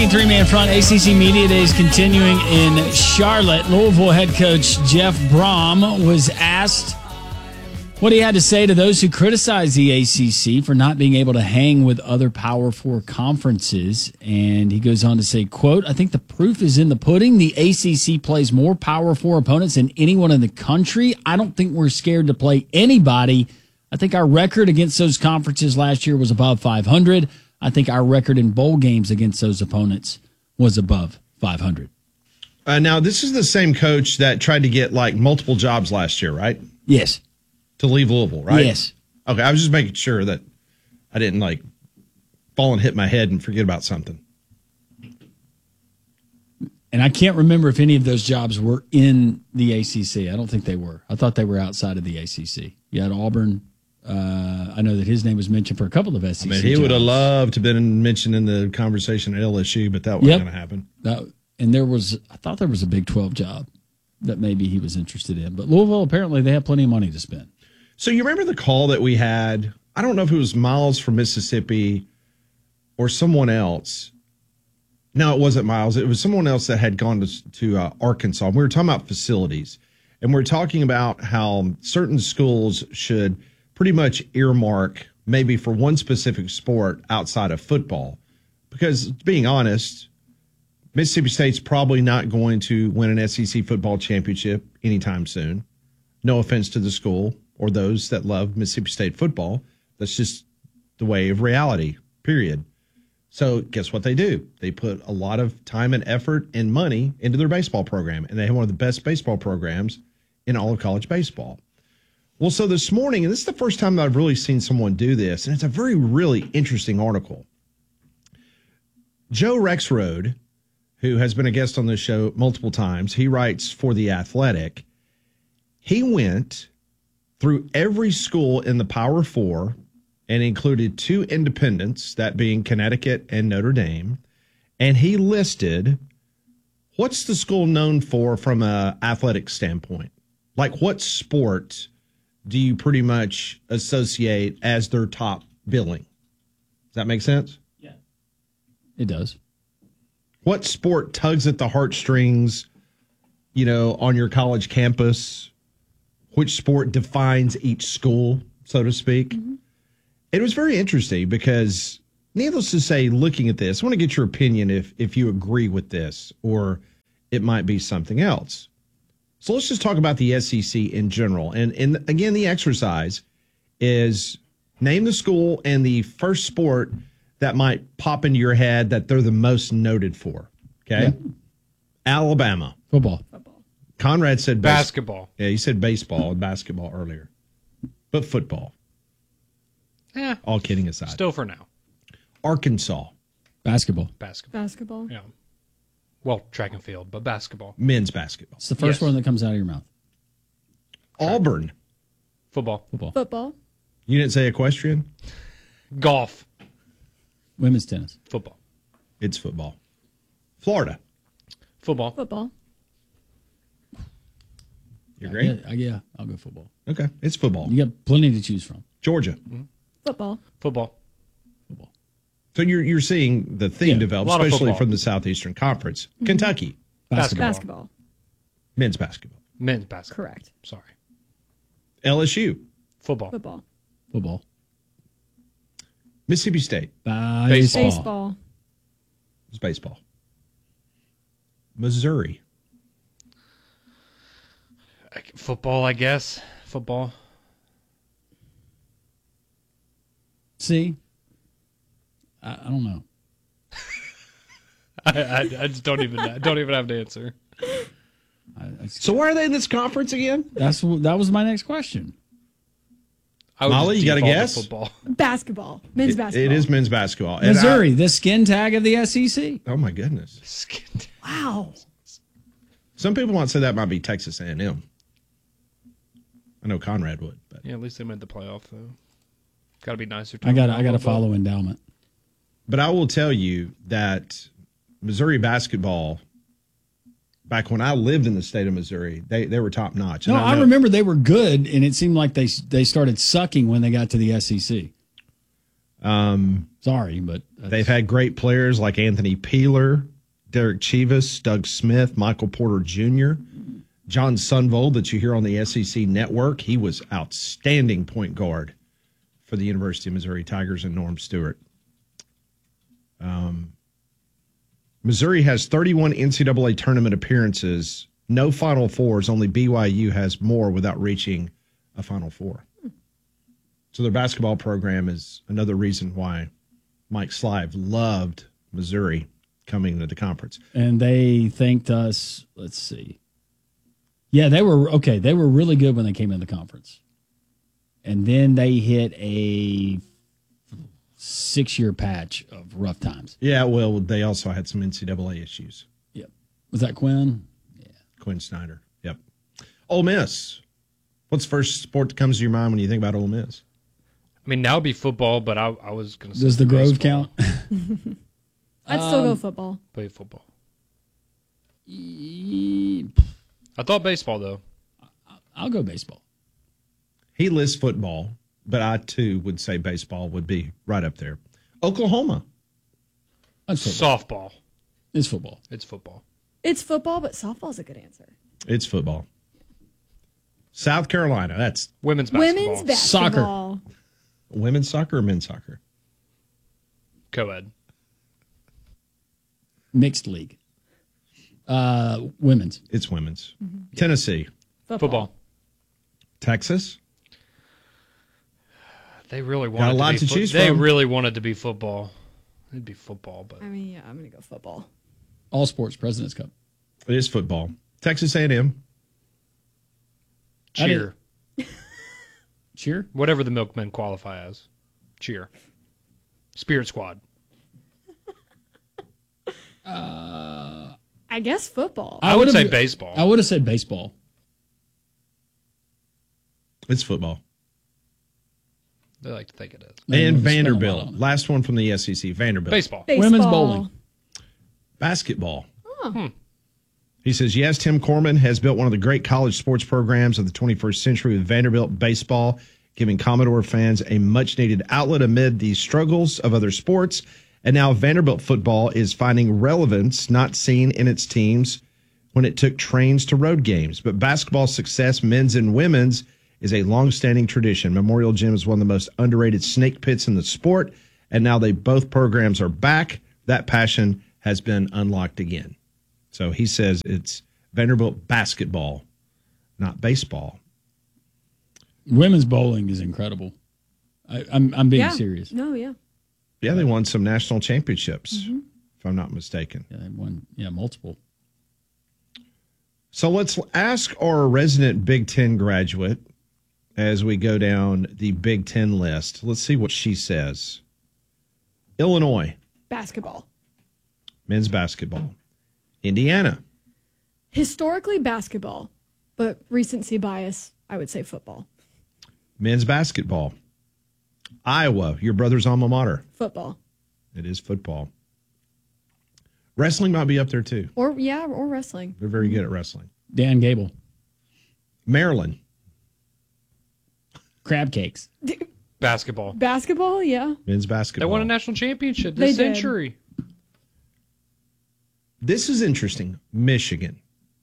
Three-man front, ACC Media Days continuing in Charlotte. Louisville head coach Jeff Brom was asked what he had to say to those who criticize the ACC for not being able to hang with other Power Four conferences. And he goes on to say, quote, I think the proof is in the pudding. The ACC plays more Power Four opponents than anyone in the country. I don't think we're scared to play anybody. I think our record against those conferences last year was above 500. I think our record in bowl games against those opponents was above 500. Now, this is the same coach that tried to get like multiple jobs last year, right? Yes. To leave Louisville, right? Yes. Okay, I was just making sure that I didn't like fall and hit my head and forget about something. And I can't remember if any of those jobs were in the ACC. I don't think they were. I thought they were outside of the ACC. You had Auburn. I know that his name was mentioned for a couple of SEC he would have loved to have been mentioned in the conversation at LSU, but that wasn't going to happen. And I thought there was a Big 12 job that maybe he was interested in. But Louisville, apparently, they have plenty of money to spend. So you remember the call that we had? I don't know if it was Miles from Mississippi or someone else. No, it wasn't Miles. It was someone else that had gone to Arkansas. We were talking about facilities, and we were talking about how certain schools should pretty much earmark maybe for one specific sport outside of football. Because, being honest, Mississippi State's probably not going to win an SEC football championship anytime soon. No offense to the school or those that love Mississippi State football. That's just the way of reality, period. So guess what they do? They put a lot of time and effort and money into their baseball program, and they have one of the best baseball programs in all of college baseball. Well, so this morning, and this is the first time that I've really seen someone do this, and it's a really interesting article. Joe Rexrode, who has been a guest on this show multiple times, he writes for The Athletic. He went through every school in the Power Four and included two independents, that being Connecticut and Notre Dame, and he listed what's the school known for from an athletic standpoint? Like what sport do you pretty much associate as their top billing? Does that make sense? Yeah, it does. What sport tugs at the heartstrings, on your college campus? Which sport defines each school, so to speak? Mm-hmm. It was very interesting because, needless to say, looking at this, I want to get your opinion if you agree with this or it might be something else. So let's just talk about the SEC in general. And again, the exercise is name the school and the first sport that might pop into your head that they're the most noted for. Okay? Yeah. Alabama. Football. Conrad said basketball. Yeah, he said baseball and basketball earlier. But football. Yeah. All kidding aside. Still for now. Arkansas. Basketball. Basketball. Yeah. Well, track and field, but basketball. Men's basketball. It's the first one that comes out of your mouth. Auburn. Football. You didn't say equestrian? Golf. Women's tennis. Football. It's football. Florida. Football. You agree? Yeah, I'll go football. Okay, it's football. You got plenty to choose from. Georgia. Football. Football. So you're seeing the theme develop, especially from the Southeastern Conference. Mm-hmm. Kentucky. Basketball. Men's basketball. Correct. Sorry. LSU. Football. Mississippi State. Baseball. It's baseball. Missouri. Football, I guess. Football. See? I don't know. I just don't even have an answer. So why are they in this conference again? That was my next question. Molly, you got a guess? Football. Basketball. Men's basketball. It is men's basketball. Missouri, the skin tag of the SEC. Oh my goodness! Wow. Some people might say that might be Texas A&M. I know Conrad would, but yeah, at least they made the playoff though. Got to be nicer. I got to follow endowment. But I will tell you that Missouri basketball, back when I lived in the state of Missouri, they were top notch. No, I remember they were good, and it seemed like they started sucking when they got to the SEC. Sorry, but They've had great players like Anthony Peeler, Derek Chivas, Doug Smith, Michael Porter Jr., John Sunvold that you hear on the SEC network. He was outstanding point guard for the University of Missouri Tigers and Norm Stewart. Missouri has 31 NCAA tournament appearances, no Final Fours. Only BYU has more without reaching a Final Four. So their basketball program is another reason why Mike Slive loved Missouri coming into the conference. And they thanked us. Let's see. Yeah, they were okay. They were really good when they came in the conference. And then they hit a 6-year patch of rough times. Yeah, well, they also had some NCAA issues. Yep. Was that Quinn? Yeah. Quinn Snyder. Yep. Ole Miss. What's the first sport that comes to your mind when you think about Ole Miss? I mean, now it'd be football, but I was going to say Does the Grove baseball. count? I'd still go football. Play football. I thought baseball, though. I'll go baseball. He lists football, but I, too, would say baseball would be right up there. Oklahoma. That's football. Softball. It's football. It's football. It's football, but softball's a good answer. It's football. South Carolina. That's Women's basketball. Women's basketball. women's soccer or men's soccer? Co-ed. Mixed league. Women's. It's women's. Mm-hmm. Tennessee. Football. Texas. They really wanted Got a lot to be to choose They from. really wanted to be football. It'd be football, but I mean, yeah, I'm going to go football. All sports President's Cup. It is football. Texas A&M. cheer. Cheer? Whatever the milkmen qualify as. Cheer. Spirit Squad. I guess football. I would would've- say baseball. I would have said baseball. It's football. They like to think it is. They And would've spent a lot Vanderbilt. on it. Last one from the SEC. Vanderbilt. Baseball. Women's bowling. Basketball. He says, yes, Tim Corman has built one of the great college sports programs of the 21st century with Vanderbilt baseball, giving Commodore fans a much-needed outlet amid the struggles of other sports. And now Vanderbilt football is finding relevance not seen in its teams when it took trains to road games. But basketball success, men's and women's, is a long-standing tradition. Memorial Gym is one of the most underrated snake pits in the sport, and now both programs are back. That passion has been unlocked again. So he says it's Vanderbilt basketball, not baseball. Women's bowling is incredible. I'm being serious. No, yeah. Yeah, they won some national championships, if I'm not mistaken. Yeah, they won. Yeah, multiple. So let's ask our resident Big Ten graduate as we go down the Big Ten list. Let's see what she says. Illinois, Basketball. men's basketball. Indiana, Historically basketball, but recency bias, I would say football. men's basketball. Iowa, your brother's alma mater. Football. It is football. Wrestling might be up there too. Or wrestling. They're very good at wrestling. Dan Gable. Maryland, Crab cakes. Basketball. Basketball, yeah. men's They basketball. won a national championship They this did. century. This is interesting. Michigan.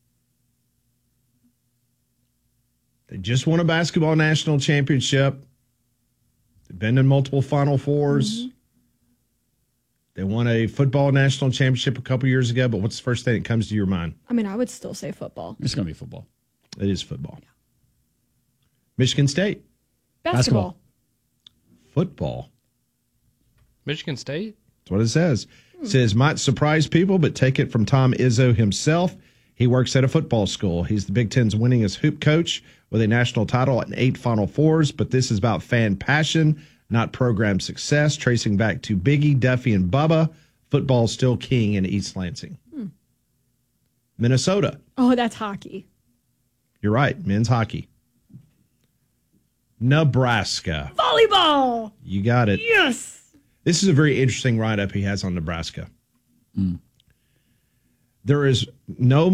They just won a basketball national championship. They've been in multiple Final Fours. They won a football national championship a couple years ago, but what's the first thing that comes to your mind? I mean, I would still say football. It's going to be football. It is football. Michigan State. Basketball. Football. Michigan State? That's what it says. It says, might surprise people, but take it from Tom Izzo himself. He works at a football school. He's the Big Ten's winningest hoop coach with a national title and 8 Final Fours, but this is about fan passion, not program success. Tracing back to Biggie, Duffy, and Bubba, football's still king in East Lansing. Minnesota. Oh, that's hockey. You're right. Men's hockey. Nebraska. Volleyball. You got it. Yes. This is a very interesting write-up he has on Nebraska. There is no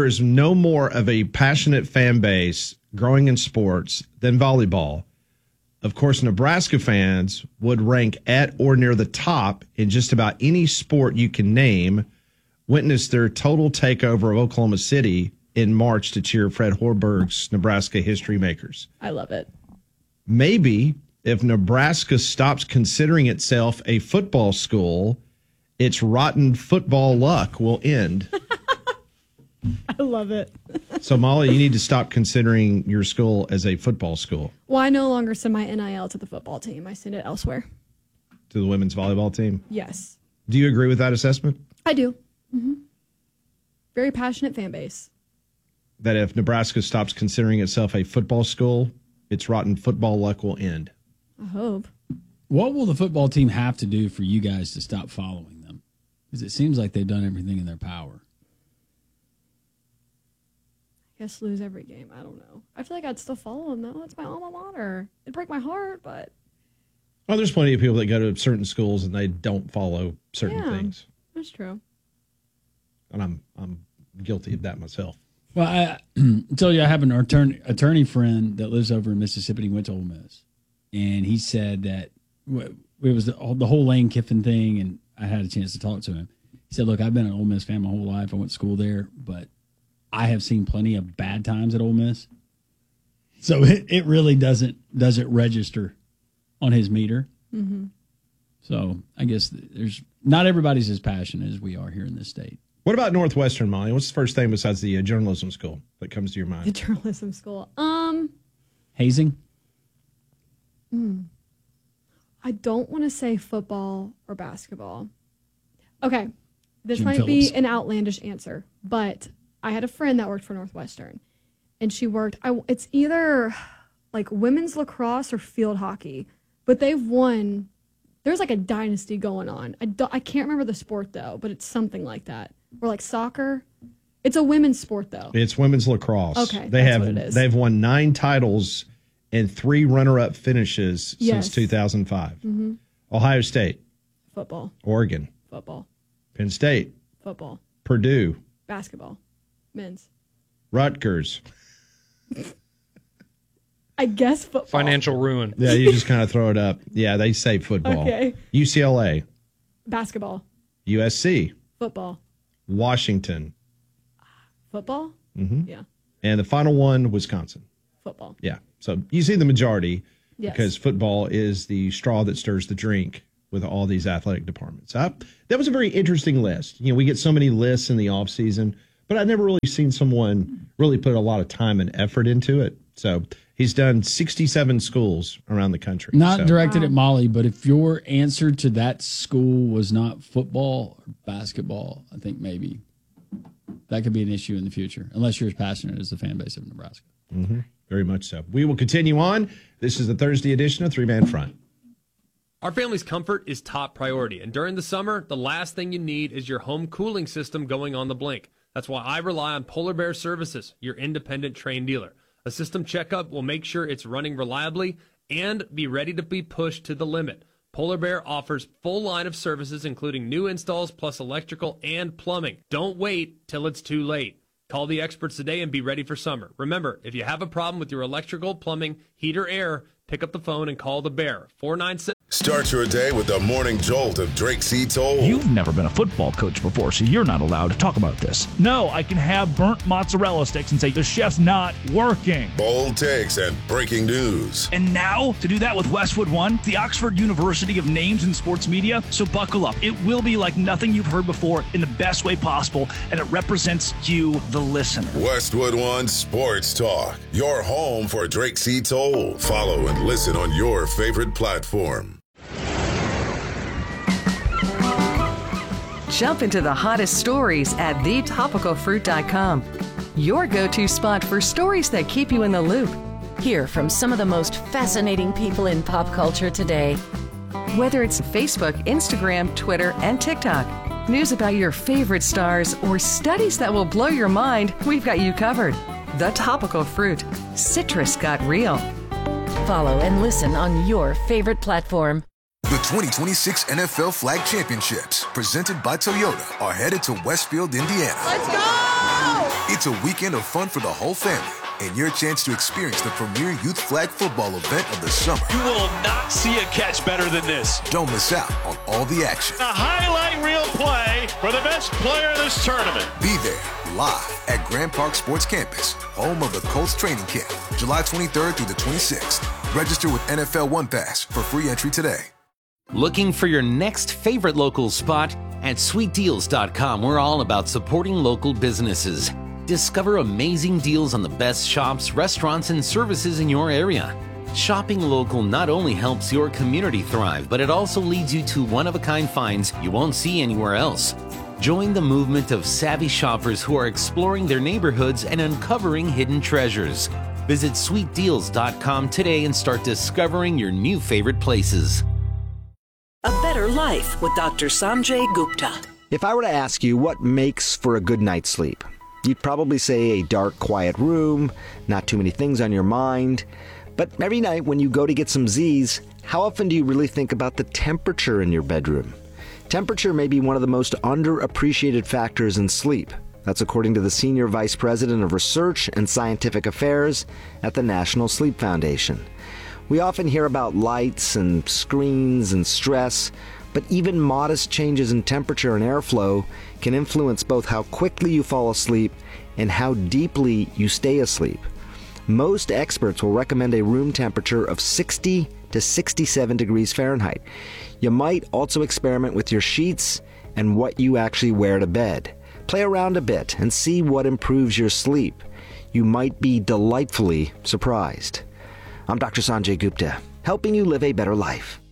more of a passionate fan base growing in sports than volleyball. Of course, Nebraska fans would rank at or near the top in just about any sport you can name. Witness their total takeover of Oklahoma City in March to cheer Fred Hoiberg's Nebraska history makers. I love it. Maybe if Nebraska stops considering itself a football school, its rotten football luck will end. I love it. So, Molly, you need to stop considering your school as a football school. Well, I no longer send my NIL to the football team. I send it elsewhere. To the women's volleyball team? Yes. Do you agree with that assessment? I do. Mm-hmm. Very passionate fan base. That if Nebraska stops considering itself a football school, its rotten football luck will end. I hope. What will the football team have to do for you guys to stop following them? Because it seems like they've done everything in their power. I guess lose every game. I don't know. I feel like I'd still follow them, though. It's my alma mater. It'd break my heart, but... Well, there's plenty of people that go to certain schools and they don't follow certain things. That's true. And I'm guilty of that myself. Well, I told you I have an attorney friend that lives over in Mississippi. He went to Ole Miss. And he said that it was the whole Lane Kiffin thing, and I had a chance to talk to him. He said, look, I've been an Ole Miss fan my whole life. I went to school there, but I have seen plenty of bad times at Ole Miss. So it really doesn't register on his meter. Mm-hmm. So I guess there's not everybody's as passionate as we are here in this state. What about Northwestern, Molly? What's the first thing besides the journalism school that comes to your mind? The journalism school. Hazing? I don't want to say football or basketball. Okay, this Jim might Phillips. be an outlandish answer, but I had a friend that worked for Northwestern, and she worked. It's either like women's lacrosse or field hockey, but they've won. There's like a dynasty going on. I can't remember the sport though, but it's something like that. Or like soccer. It's a women's sport though. It's women's lacrosse. Okay, that's what it is. They've won 9 titles and 3 runner-up finishes Yes. since 2005. Mm-hmm. Ohio State, Football, Oregon, football, Penn State, football, Purdue, basketball, men's. Rutgers. I guess football. Financial ruin. Yeah, you just kind of throw it up. Yeah, they say football. Okay. UCLA, Basketball, USC, football, Washington, football. Mm-hmm. Yeah, and the final one, Wisconsin. football. Yeah, so you see the majority Yes. because football is the straw that stirs the drink with all these athletic departments. That was a very interesting list. You know, we get so many lists in the off season, but I've never really seen someone really put a lot of time and effort into it. So he's done 67 schools around the country. Not so. directed at Molly, but if your answer to that school was not football or basketball, I think maybe that could be an issue in the future, unless you're as passionate as the fan base of Nebraska. Mm-hmm. Very much so. We will continue on. This is the Thursday edition of 3-Man Front. Our family's comfort is top priority, and during the summer, the last thing you need is your home cooling system going on the blink. That's why I rely on Polar Bear Services, your independent Trane dealer. A system checkup will make sure it's running reliably and be ready to be pushed to the limit. Polar Bear offers full line of services, including new installs plus electrical and plumbing. Don't wait till it's too late. Call the experts today and be ready for summer. Remember, if you have a problem with your electrical, plumbing, heat, or air, pick up the phone and call the Bear. 496. Start your day with the morning jolt of Drake C. Toll. You've never been a football coach before, so you're not allowed to talk about this. No, I can have burnt mozzarella sticks and say the chef's not working. Bold takes and breaking news. And now, to do that with Westwood One, the Oxford University of Names in Sports Media, so buckle up. It will be like nothing you've heard before in the best way possible, and it represents you, the listener. Westwood One Sports Talk, your home for Drake C. Toll. Follow and listen on your favorite platform. Jump into the hottest stories at thetopicalfruit.com. Your go-to spot for stories that keep you in the loop. Hear from some of the most fascinating people in pop culture today. Whether it's Facebook, Instagram, Twitter, and TikTok. News about your favorite stars or studies that will blow your mind, we've got you covered. The Topical Fruit. Citrus got real. Follow and listen on your favorite platform. The 2026 NFL Flag Championships, presented by Toyota, are headed to Westfield, Indiana. Let's go! It's a weekend of fun for the whole family. and your chance to experience the premier youth flag football event of the summer. You will not see a catch better than this. Don't miss out on all the action. A highlight reel play for the best player in this tournament. Be there live at Grand Park Sports Campus, home of the Colts training camp, July 23rd through the 26th. Register with NFL One Pass for free entry today. Looking for your next favorite local spot? At sweetdeals.com, we're all about supporting local businesses. Discover amazing deals on the best shops, restaurants, and services in your area. Shopping local not only helps your community thrive, but it also leads you to one-of-a-kind finds you won't see anywhere else. Join the movement of savvy shoppers who are exploring their neighborhoods and uncovering hidden treasures. Visit sweetdeals.com today and start discovering your new favorite places. A Better Life with Dr. Sanjay Gupta. If I were to ask you what makes for a good night's sleep, you'd probably say a dark, quiet room, not too many things on your mind. But every night when you go to get some Z's, how often do you really think about the temperature in your bedroom? Temperature may be one of the most underappreciated factors in sleep. That's according to the Senior Vice President of Research and Scientific Affairs at the National Sleep Foundation. We often hear about lights and screens and stress, but even modest changes in temperature and airflow can influence both how quickly you fall asleep and how deeply you stay asleep. Most experts will recommend a room temperature of 60 to 67 degrees Fahrenheit. You might also experiment with your sheets and what you actually wear to bed. Play around a bit and see what improves your sleep. You might be delightfully surprised. I'm Dr. Sanjay Gupta, helping you live a better life.